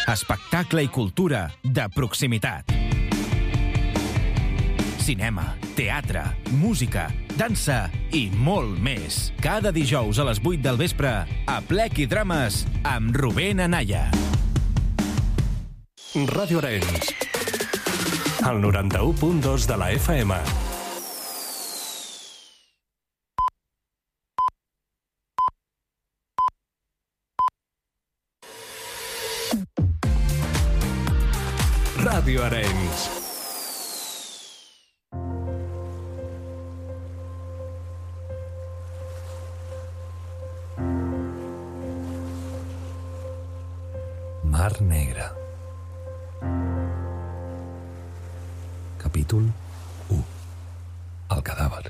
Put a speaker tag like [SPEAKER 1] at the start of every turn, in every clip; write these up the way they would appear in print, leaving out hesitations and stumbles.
[SPEAKER 1] Espectacle i cultura de proximitat. Cinema, teatre, música, dansa i molt més. Cada dijous a les 8 del vespre a Plec i Drames amb Rubén Anaya.
[SPEAKER 2] Ràdio Arenys, el 91.2 de la FM. Ràdio Arenys.
[SPEAKER 3] Mar Negra. Capítol 1. El cadàver.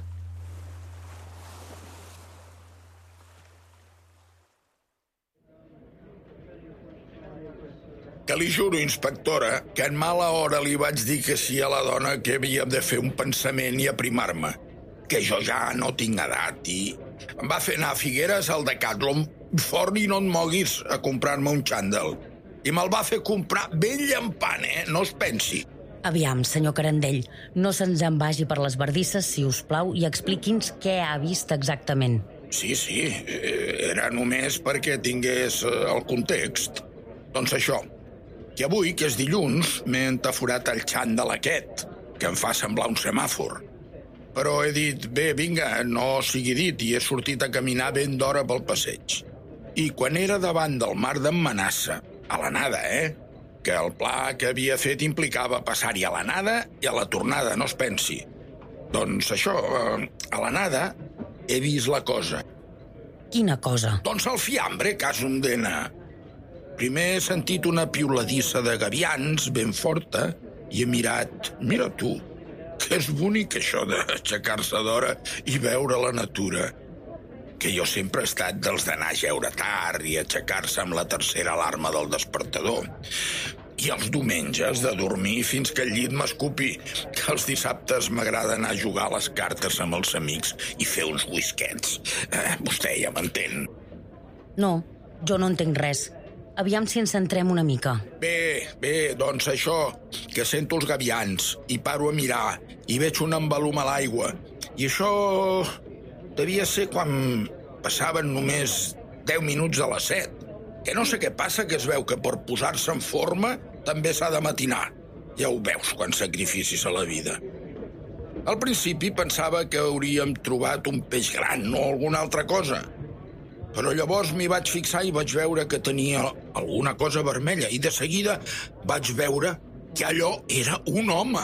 [SPEAKER 4] Que li juro, inspectora, que en mala hora li vaig dir que sí a la dona que havíem de fer un pensament i aprimar-me, que jo ja no tinc edat i em va fer anar a Figueres al Decathlon, fort i no et moguis, a comprar-me un xandall. I me'l va fer comprar ben llampant, no es pensi.
[SPEAKER 5] Aviam, senyor Carandell, no se'ns en vagi per les bardisses, si us plau, i expliqui'ns què ha vist exactament.
[SPEAKER 4] Sí, era només perquè tingués el context. Doncs això, que avui, que és dilluns, m'he entaforat el xandall aquest, que em fa semblar un semàfor. Però he dit, bé, vinga, no sigui dit, i he sortit a caminar ben d'hora pel passeig. I quan era davant del mar d'Emmanassa, a la nada, que el pla que havia fet implicava passar-hi a la nada i a la tornada, no es pensi. Doncs això, a la nada, he vist la cosa.
[SPEAKER 5] Quina cosa?
[SPEAKER 4] Doncs el fiambre, cas un dena. Primer he sentit una piuladissa de gavians ben forta i he mirat, mira tu, que és bonic això d'aixecar-se d'hora i veure la natura. Que jo sempre he estat dels d'anar a jeure tard i aixecar-se amb la tercera alarma del despertador. I els diumenges de dormir fins que el llit m'escupi, que els dissabtes m'agrada anar a jugar a les cartes amb els amics i fer uns whisquets. Vostè ja m'entén.
[SPEAKER 5] No, jo no entenc res. Aviam si ens centrem una mica.
[SPEAKER 4] Bé, doncs això, que sento els gavians i paro a mirar i veig un embalum a l'aigua. I això devia ser quan passaven només 10 minuts a les 7. Que no sé què passa, que es veu que per posar-se en forma també s'ha de matinar. Ja ho veus, quants sacrificis a la vida. Al principi pensava que hauríem trobat un peix gran o alguna altra cosa. Però llavors m'hi vaig fixar i vaig veure que tenia alguna cosa vermella i de seguida vaig veure que allò era un home,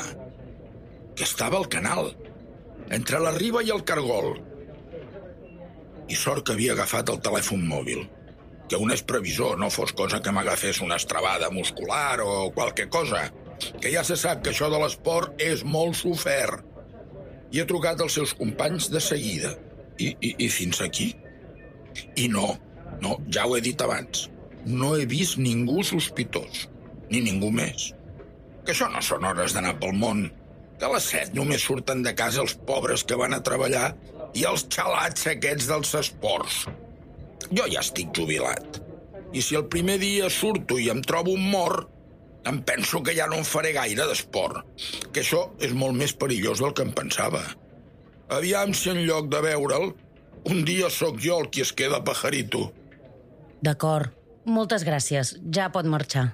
[SPEAKER 4] que estava al canal, entre la riba i el cargol. I sort que havia agafat el telèfon mòbil, que un és previsor, no fos cosa que m'agafés una estrabada muscular o qualque cosa, que ja se sap que això de l'esport és molt sofert. I he trucat als seus companys de seguida. I fins aquí. I no, ja ho he dit abans, no he vist ningú sospitós, ni ningú més. Que això no són hores d'anar pel món, que a les 7 només surten de casa els pobres que van a treballar i els xalats aquests dels esports. Jo ja estic jubilat, i si el primer dia surto i em trobo un mort, em penso que ja no en faré gaire d'esport, que això és molt més perillós del que em pensava. Aviam si en lloc de veure'l, un dia sóc jo el qui es queda pajarito.
[SPEAKER 5] D'acord, moltes gràcies, ja pot marxar.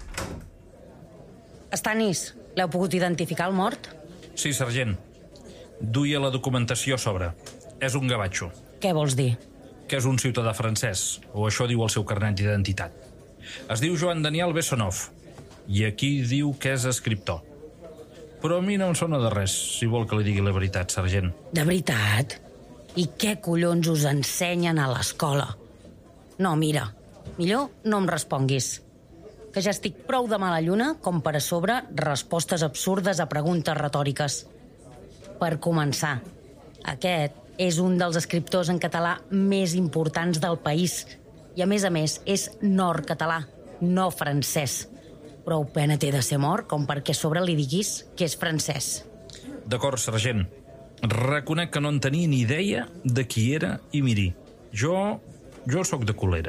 [SPEAKER 5] Stanis, l'heu pogut identificar el mort?
[SPEAKER 6] Sí, sergent. Duia la documentació a sobre. És un gavatxo.
[SPEAKER 5] Què vols dir?
[SPEAKER 6] Que és un ciutadà francès, o això diu el seu carnet d'identitat. Es diu Joan Daniel Bessonov, i aquí diu que és escriptor. Però a mi no em sona de res, si vol que li digui la veritat, sergent.
[SPEAKER 5] De veritat? I què collons us ensenyen a l'escola? No, mira, millor no em responguis. Que ja estic prou de mala lluna com per a sobre respostes absurdes a preguntes retòriques. Per començar, aquest és un dels escriptors en català més importants del país i, a més, és nord-català, no francès. Prou pena té de ser mort com perquè a sobre li diguis que és francès.
[SPEAKER 6] D'acord, sergent. Reconec que no en tenia ni idea de qui era i miri, jo sóc de Colera.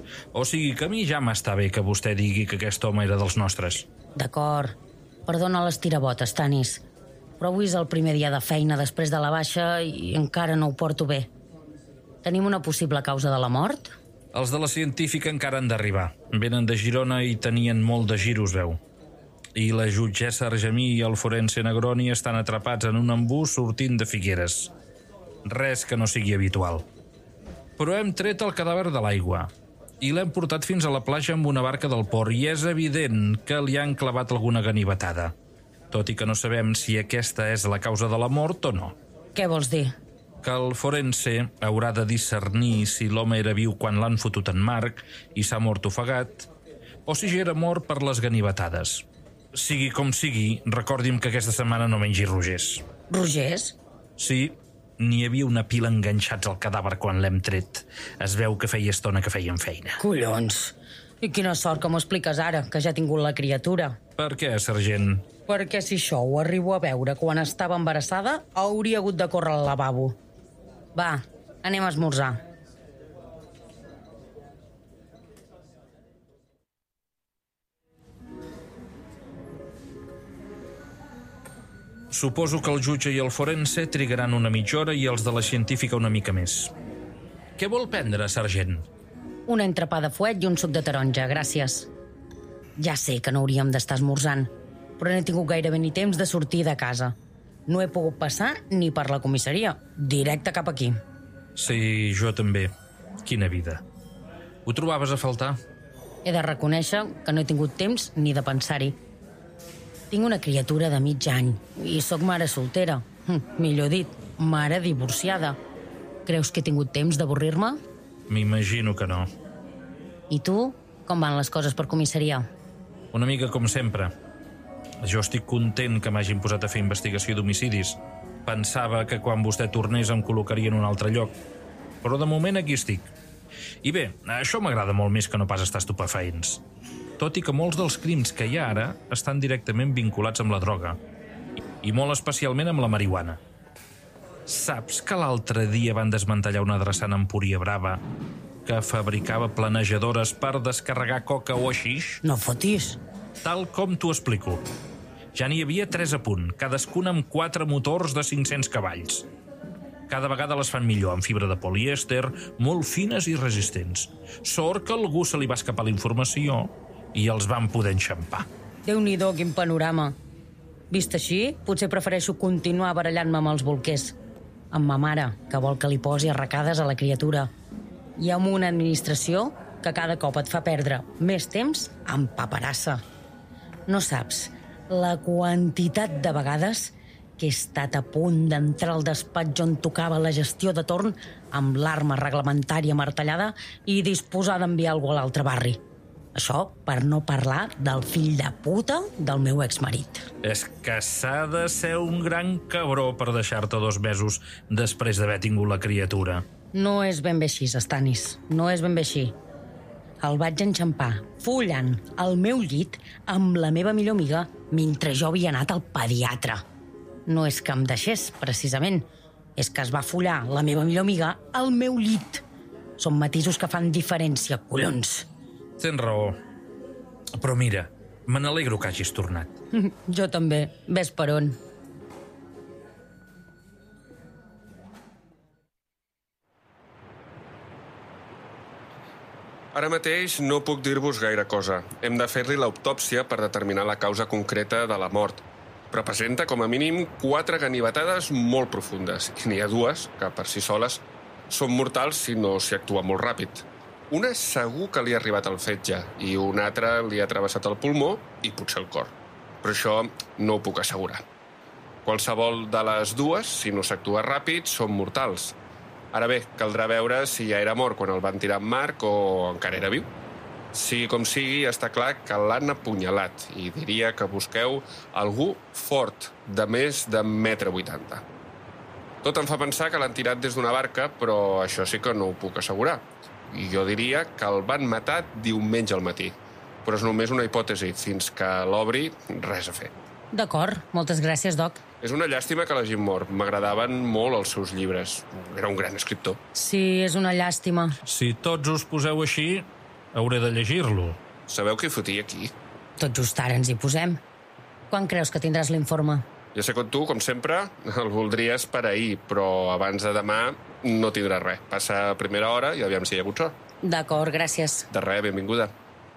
[SPEAKER 6] O sigui que a mi ja m'està bé que vostè digui que aquest home era dels nostres.
[SPEAKER 5] D'acord. Perdona les tirabotes, Tanis. Però avui és el primer dia de feina després de la baixa i encara no ho porto bé. Tenim una possible causa de la mort?
[SPEAKER 6] Els de la científica encara han d'arribar. Venen de Girona i tenien molt de giros, veu. I la jutgessa Argemí i el forense Negroni estan atrapats en un embús sortint de Figueres. Res que no sigui habitual. Però hem tret el cadàver de l'aigua i l'hem portat fins a la platja amb una barca del port i és evident que li han clavat alguna ganivetada, tot i que no sabem si aquesta és la causa de la mort o no.
[SPEAKER 5] Què vols dir?
[SPEAKER 6] Que el forense haurà de discernir si l'home era viu quan l'han fotut en Marc i s'ha mort ofegat, o si ja era mort per les ganivetades. Sigui com sigui, recordi'm que aquesta setmana no mengi rogers.
[SPEAKER 5] Rogers?
[SPEAKER 6] Sí, n'hi havia una pila enganxats al cadàver quan l'hem tret. Es veu que feia estona que feien feina.
[SPEAKER 5] Collons! I quina sort que m'ho expliques ara, que ja ha tingut la criatura.
[SPEAKER 6] Per què, sergent?
[SPEAKER 5] Perquè si això ho arribo a veure quan estava embarassada, hauria hagut de córrer al lavabo. Va, anem a esmorzar.
[SPEAKER 6] Suposo que el jutge i el forense trigaran una mitja hora i els de la científica una mica més. Què vol prendre, sergent?
[SPEAKER 5] Un entrepà de fuet i un suc de taronja, gràcies. Ja sé que no hauríem d'estar esmorzant, però no he tingut gairebé ni temps de sortir de casa. No he pogut passar ni per la comissaria, directe cap aquí.
[SPEAKER 6] Sí, jo també. Quina vida. Ho trobaves a faltar?
[SPEAKER 5] He de reconèixer que no he tingut temps ni de pensar-hi. Tinc una criatura de mig any i sóc mare soltera. Millor dit, mare divorciada. Creus que he tingut temps d'avorrir-me?
[SPEAKER 6] M'imagino que no.
[SPEAKER 5] I tu? Com van les coses per comissaria?
[SPEAKER 6] Una mica com sempre. Jo estic content que m'hagin posat a fer investigació d'homicidis. Pensava que quan vostè tornés em col·locaria en un altre lloc. Però de moment aquí estic. I bé, això m'agrada molt més que no pas estar estupefaents. Tot i que molts dels crims que hi ha ara estan directament vinculats amb la droga. I molt especialment amb la marihuana. Saps que l'altre dia van desmantellar una drassana a Empúria Brava que fabricava planejadores per descarregar coca o haixix?
[SPEAKER 5] No fotis.
[SPEAKER 6] Tal com t'ho explico. Ja n'hi havia 3 a punt, cadascun amb 4 motors de 500 cavalls. Cada vegada les fan millor, amb fibra de polièster, molt fines i resistents. Sort que a algú se li va escapar la informació i els van poder enxampar.
[SPEAKER 5] Déu-n'hi-do, quin panorama. Vist així, potser prefereixo continuar barallant-me amb els bolquers. Amb ma mare, que vol que li posi arracades a la criatura. I amb una administració que cada cop et fa perdre més temps amb paperassa. No saps la quantitat de vegades que he estat a punt d'entrar al despatx on tocava la gestió de torn amb l'arma reglamentària martellada i disposar d'enviar algú a l'altre barri. Això per no parlar del fill de puta del meu exmarit.
[SPEAKER 6] És que s'ha de ser un gran cabró per deixar-te 2 mesos després d'haver tingut la criatura.
[SPEAKER 5] No és ben bé així, Stanis. No és ben bé així. El vaig enxampar, follant al meu llit amb la meva millor amiga mentre jo havia anat al pediatre. No és que em deixés, precisament. És que es va follar la meva millor amiga al meu llit. Són matisos que fan diferència, collons.
[SPEAKER 6] Tens raó. Però mira, me n'alegro que hagis tornat.
[SPEAKER 5] Jo també. Ves per on.
[SPEAKER 7] Ara mateix no puc dir-vos gaire cosa. Hem de fer-li l'autòpsia per determinar la causa concreta de la mort. Però presenta, com a mínim, 4 ganivetades molt profundes. I n'hi ha 2, que per si soles són mortals si no s'hi actua molt ràpid. Una segur que li ha arribat al fetge i una altra li ha travessat el pulmó i potser el cor. Però això no ho puc assegurar. Qualsevol de les 2, si no s'actua ràpid, són mortals. Ara bé, caldrà veure si ja era mort quan el van tirar en Marc o encara era viu. Sigui com sigui, està clar que l'han apunyalat i diria que busqueu algú fort, de més de 1,80 m. Tot em fa pensar que l'han tirat des d'una barca, però això sí que no ho puc assegurar. I jo diria que el van matar diumenge al matí. Però és només una hipòtesi. Fins que l'obri, res a fer.
[SPEAKER 5] D'acord, moltes gràcies, Doc.
[SPEAKER 7] És una llàstima que l'hagin mort. M'agradaven molt els seus llibres. Era un gran escriptor.
[SPEAKER 5] Sí, és una llàstima.
[SPEAKER 6] Si tots us poseu així, Hauré de llegir-lo.
[SPEAKER 7] Sabeu què fotia aquí?
[SPEAKER 5] Tot just ara ens hi posem. Quan creus que tindràs l'informe?
[SPEAKER 7] Jo sé que tu, com sempre, el voldries per ahir, però abans de demà no tindràs res. Passa a primera hora i aviam si hi ha hagut sort.
[SPEAKER 5] D'acord, gràcies.
[SPEAKER 7] De res, benvinguda.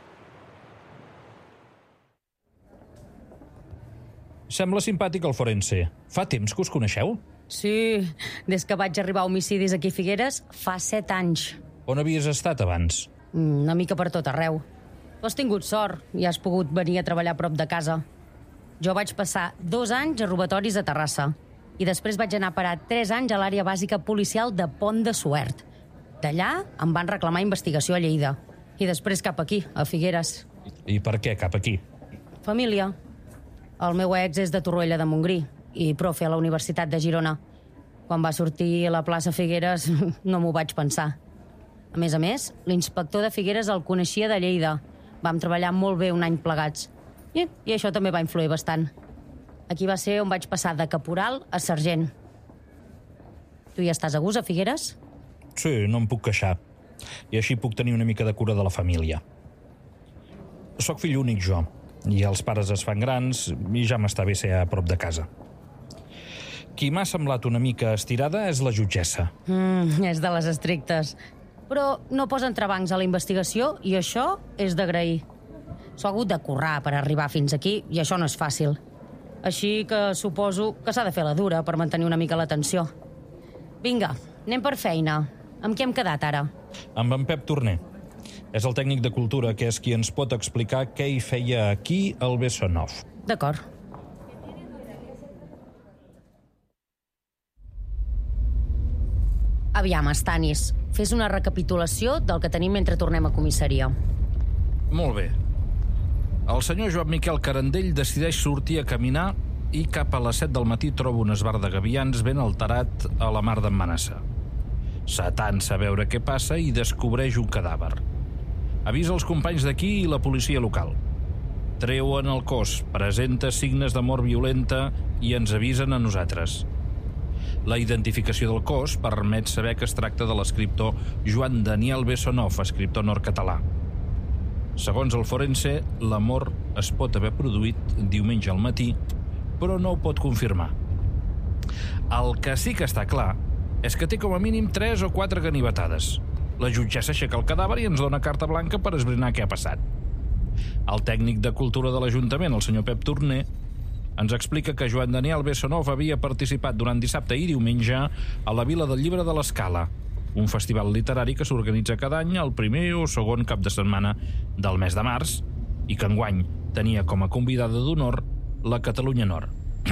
[SPEAKER 6] Sembla simpàtic el forense. Fa temps que us coneixeu?
[SPEAKER 5] Sí, des que vaig arribar a homicidis aquí a Figueres fa 7 anys.
[SPEAKER 6] On havies estat abans?
[SPEAKER 5] Una mica per tot arreu. Tu has tingut sort i has pogut venir a treballar a prop de casa. Jo vaig passar 2 anys a robatoris a Terrassa i després vaig anar a parar 3 anys a l'àrea bàsica policial de Pont de Suert. D'allà em van reclamar investigació a Lleida i després cap aquí, a Figueres.
[SPEAKER 6] I per què cap aquí?
[SPEAKER 5] Família. El meu ex és de Torroella de Montgrí i profe a la Universitat de Girona. Quan va sortir a la plaça Figueres no m'ho vaig pensar. A més, l'inspector de Figueres el coneixia de Lleida. Vam treballar molt bé un any plegats. I això també va influir bastant. Aquí va ser on vaig passar de caporal a sergent. Tu hi estàs a gust, a Figueres?
[SPEAKER 6] Sí, no em puc queixar. I així puc tenir una mica de cura de la família. Soc fill únic, jo, i els pares es fan grans i ja m'està bé ser a prop de casa. Qui m'ha semblat una mica estirada és la jutgessa.
[SPEAKER 5] És de les estrictes. Però no posa entrebancs a la investigació i això és d'agrair. S'ha hagut de currar per arribar fins aquí i això no és fàcil. Així que suposo que s'ha de fer la dura per mantenir una mica l'atenció. Vinga, anem per feina. Amb què hem quedat ara?
[SPEAKER 6] Amb en Pep Torner. És el tècnic de cultura, que és qui ens pot explicar què hi feia aquí el Bessonov.
[SPEAKER 5] D'acord. Aviam, Stanis, fes una recapitulació del que tenim mentre tornem a comissaria.
[SPEAKER 6] Molt bé. El senyor Joan Miquel Carandell decideix sortir a caminar i cap a les 7 del matí troba un esbar de gavians ben alterat a la mar d'en Manassa. S'atansa a veure què passa i descobreix un cadàver. Avisa els companys d'aquí i la policia local. Treuen el cos, presenta signes de mort violenta i ens avisen a nosaltres. La identificació del cos permet saber que es tracta de l'escriptor Joan Daniel Bessonov, escriptor nord-català. Segons el forense, la mort es pot haver produït diumenge al matí, però no ho pot confirmar. El que sí que està clar és que té com a mínim 3 o 4 ganivetades. La jutgessa aixeca el cadàver i ens dona carta blanca per esbrinar què ha passat. El tècnic de cultura de l'Ajuntament, el senyor Pep Torner, ens explica que Joan Daniel Bessonov havia participat durant dissabte i diumenge a la Vila del Llibre de l'Escala, un festival literari que s'organitza cada any el primer o segon cap de setmana del mes de març i que enguany tenia com a convidada d'honor la Catalunya Nord.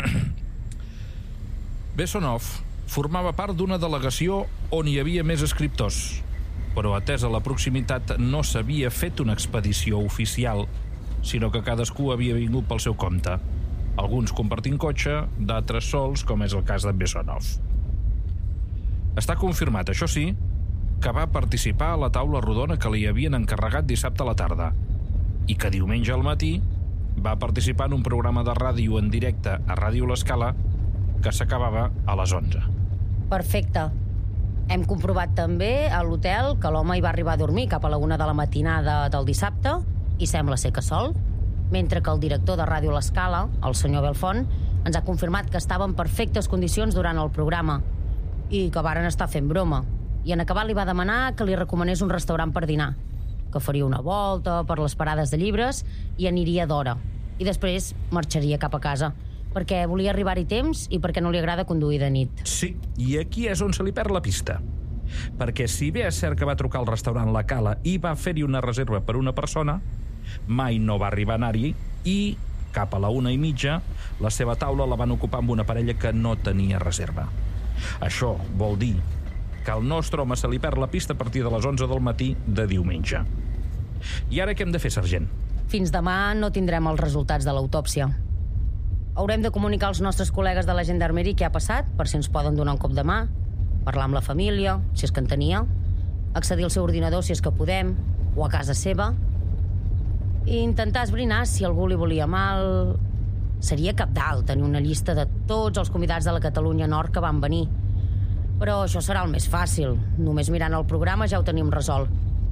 [SPEAKER 6] Bessonov formava part d'una delegació on hi havia més escriptors, però atesa la proximitat no s'havia fet una expedició oficial, sinó que cadascú havia vingut pel seu compte, alguns compartint cotxe, d'altres sols, com és el cas d'en Bessonov. Està confirmat, això sí, que va participar a la taula rodona que li havien encarregat dissabte a la tarda i que diumenge al matí va participar en un programa de ràdio en directe a Ràdio L'Escala que s'acabava a les 11.
[SPEAKER 5] Perfecte. Hem comprovat també a l'hotel que l'home hi va arribar a dormir cap a la 1 de la matinada del dissabte i sembla ser que sol, mentre que el director de Ràdio L'Escala, el senyor Belfont, ens ha confirmat que estava en perfectes condicions durant el programa i que varen estar fent broma. I en acabat li va demanar que li recomanés un restaurant per dinar, que faria una volta per les parades de llibres i aniria d'hora. I després marxaria cap a casa, perquè volia arribar-hi temps i perquè no li agrada conduir de nit.
[SPEAKER 6] Sí, i aquí és on se li perd la pista. Perquè si bé és cert que va trucar al restaurant La Cala i va fer-hi una reserva per una persona, mai no va arribar a anar-hi i, cap a la 1:30, la seva taula la van ocupar amb una parella que no tenia reserva. Això vol dir que al nostre home se li perd la pista a partir de les 11 del matí de diumenge. I ara què hem de fer, sergent?
[SPEAKER 5] Fins demà no tindrem els resultats de l'autòpsia. Haurem de comunicar als nostres col·legues de la gendarmeria què ha passat, per si ens poden donar un cop de mà, parlar amb la família, si és que en tenia, accedir al seu ordinador si és que podem, o a casa seva, i intentar esbrinar si algú li volia mal. Seria cabdal tenir una llista de tots els convidats de la Catalunya Nord que van venir. Però això serà el més fàcil. Només mirant el programa ja ho tenim resolt.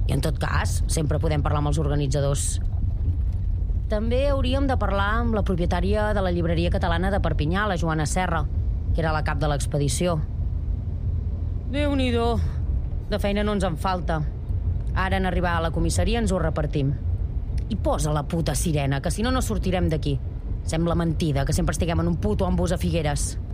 [SPEAKER 5] I en tot cas, sempre podem parlar amb els organitzadors. També hauríem de parlar amb la propietària de la llibreria catalana de Perpinyà, la Joana Serra, que era la cap de l'expedició. Déu-n'hi-do. De feina no ens en falta. Ara en arribar a la comissaria ens ho repartim. I posa la puta sirena, que si no, no sortirem d'aquí. Sembla mentida que sempre estiguem en un puto embús a Figueres.